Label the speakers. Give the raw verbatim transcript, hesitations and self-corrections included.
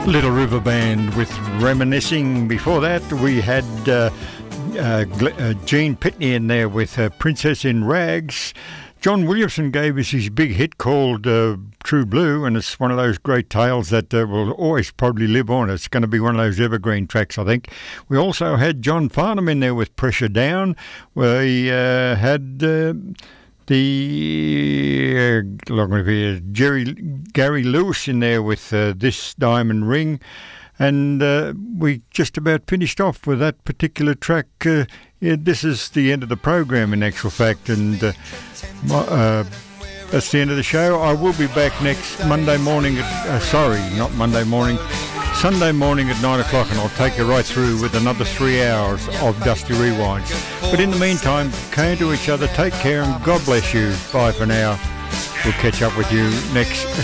Speaker 1: Little River Band with Reminiscing. Before that, we had uh, uh, uh, Gene Pitney in there with uh, Princess in Rags. John Williamson gave us his big hit called uh, True Blue, and it's one of those great tales that uh, will always probably live on. It's going to be one of those evergreen tracks, I think. We also had John Farnham in there with Pressure Down. We uh, had... Uh, The uh, Jerry Gary Lewis in there with uh, This Diamond Ring, and uh, we just about finished off with that particular track. Uh, yeah, this is the end of the program, in actual fact, and uh, uh, that's the end of the show. I will be back next Monday morning. At, uh, sorry, not Monday morning. Sunday morning at nine o'clock, and I'll take you right through with another three hours of Dusty Rewinds. But in the meantime, kind to each other, take care, and God bless you. Bye for now. We'll catch up with you next